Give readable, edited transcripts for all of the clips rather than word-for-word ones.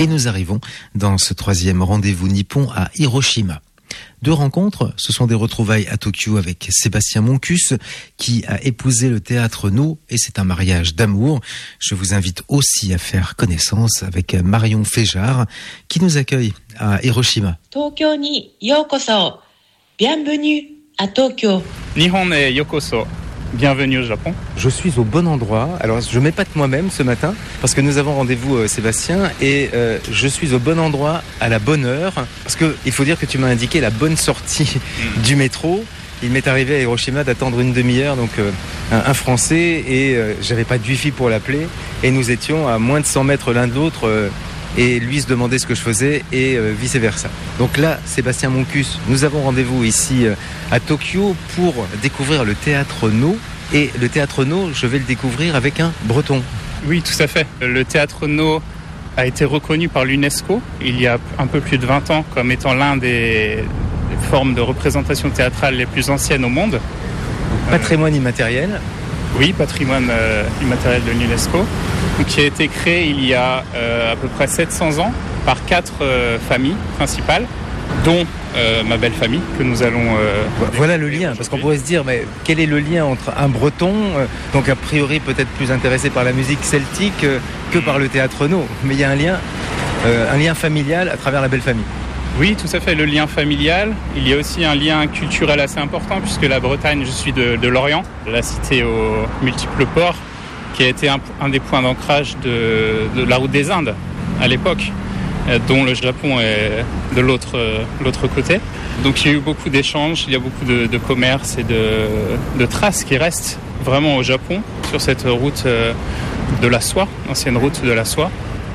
Et nous arrivons dans ce troisième rendez-vous nippon à Hiroshima. 2 rencontres, ce sont des retrouvailles à Tokyo avec Sébastien Moncus qui a épousé le théâtre No et c'est un mariage d'amour. Je vous invite aussi à faire connaissance avec Marion Féjard qui nous accueille à Hiroshima. Tokyo ni yokoso. Bienvenue à Tokyo. Nihon e yokoso. Bienvenue au Japon. Je suis au bon endroit. Alors, je m'épate moi-même ce matin parce que nous avons rendez-vous, Sébastien, et je suis au bon endroit à la bonne heure. Parce que il faut dire que tu m'as indiqué la bonne sortie du métro. Il m'est arrivé à Hiroshima d'attendre une demi-heure, donc un Français, et j'avais pas de wifi pour l'appeler. Et nous étions à moins de 100 mètres l'un de l'autre. Et lui se demandait ce que je faisais et vice-versa. Donc là, Sébastien Moncus, nous avons rendez-vous ici à Tokyo pour découvrir le théâtre No. Et le théâtre No, je vais le découvrir avec un breton. Oui, tout à fait. Le théâtre No a été reconnu par l'UNESCO il y a un peu plus de 20 ans comme étant l'un des formes de représentation théâtrale les plus anciennes au monde. Patrimoine immatériel. Oui, patrimoine immatériel de l'UNESCO, qui a été créé il y a à peu près 700 ans par 4 familles principales, dont ma belle famille que nous allons... Voilà le lien, parce qu'on pourrait se dire, mais quel est le lien entre un breton, donc a priori peut-être plus intéressé par la musique celtique que par le théâtre No, mais il y a un lien familial à travers la belle famille. Oui, tout à fait, le lien familial. Il y a aussi un lien culturel assez important, puisque la Bretagne, je suis de Lorient, la cité aux multiples ports, qui a été un des points d'ancrage de la route des Indes à l'époque, dont le Japon est de l'autre côté. Donc il y a eu beaucoup d'échanges, il y a beaucoup de commerce et de traces qui restent vraiment au Japon sur cette route de la soie, ancienne route de la soie.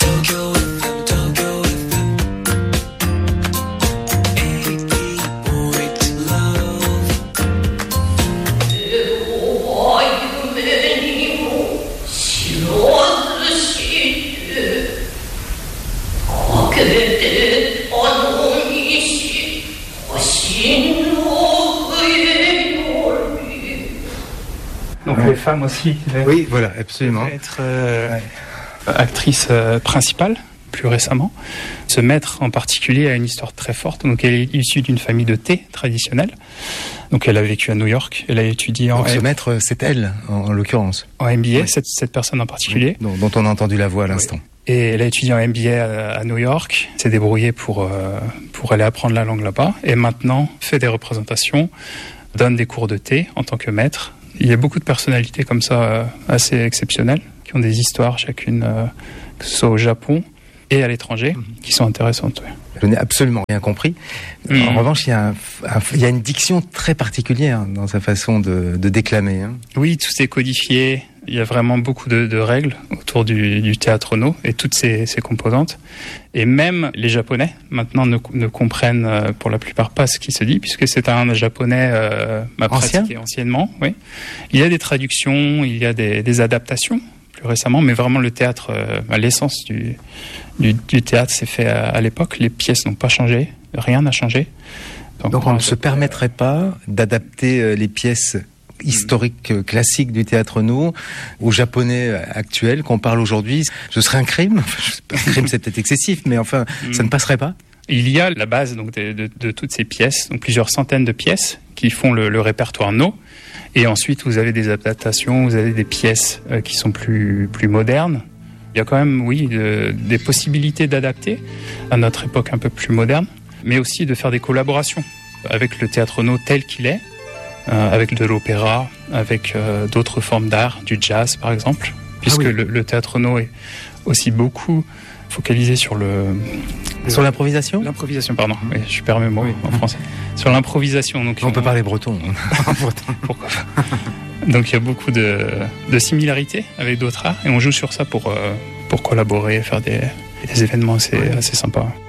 Donc les femmes aussi, oui, voilà, absolument. Être actrice principale plus récemment. Ce maître en particulier a une histoire très forte. Donc elle est issue d'une famille de thé traditionnelle. Donc elle a vécu à New York. Elle a étudié en... Donc ce maître, c'est elle, en l'occurrence. En MBA, oui. cette personne en particulier. Oui, dont on a entendu la voix à l'instant. Oui. Et elle a étudié en MBA à New York. S'est débrouillée pour aller apprendre la langue là-bas. Et maintenant fait des représentations, donne des cours de thé en tant que maître. Il y a beaucoup de personnalités comme ça assez exceptionnelles qui ont des histoires chacune, que ce soit au Japon et à l'étranger, qui sont intéressantes. Oui. Je n'ai absolument rien compris. En revanche, il y a une diction très particulière dans sa façon de déclamer. Hein. Oui, tout est codifié. Il y a vraiment beaucoup de règles autour du théâtre No et toutes ses composantes. Et même les Japonais, maintenant, ne comprennent pour la plupart pas ce qui se dit, puisque c'est un japonais pratiqué anciennement. Oui. Il y a des traductions, il y a des adaptations plus récemment, mais vraiment le théâtre, l'essence du théâtre s'est fait à l'époque. Les pièces n'ont pas changé, rien n'a changé. Donc on ne se permettrait pas d'adapter les pièces historiques classiques du théâtre No aux japonais actuels qu'on parle aujourd'hui. Ce serait un crime. Un crime, c'est peut-être excessif, mais enfin, ça ne passerait pas. Il y a la base donc de toutes ces pièces, donc plusieurs centaines de pièces qui font le répertoire No. Et ensuite, vous avez des adaptations, vous avez des pièces qui sont plus modernes. Il y a quand même, oui, des possibilités d'adapter à notre époque un peu plus moderne, mais aussi de faire des collaborations avec le théâtre No tel qu'il est, avec de l'opéra, avec d'autres formes d'art, du jazz par exemple, puisque le théâtre No est aussi beaucoup focalisé sur l'improvisation. L'improvisation, pardon. Oui, je perds mes mots en français. Sur l'improvisation. Donc on peut parler breton. Pourquoi pas. Donc il y a beaucoup de similarités avec d'autres arts et on joue sur ça pour collaborer et faire des événements assez sympas.